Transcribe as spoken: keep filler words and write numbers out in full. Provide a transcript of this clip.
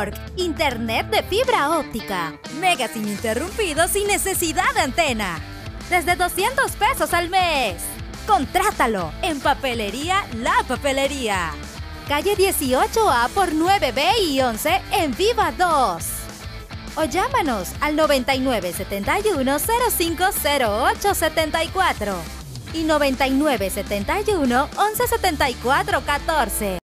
Network, internet de fibra óptica, megas ininterrumpidos sin necesidad de antena. Desde doscientos pesos al mes. Contrátalo en Papelería La Papelería. Calle dieciocho A por nueve B y once en Viva dos. O llámanos al noventa y nueve setenta y uno cero cinco cero ocho setenta y cuatro y noventa y nueve setenta y uno once setenta y cuatro catorce.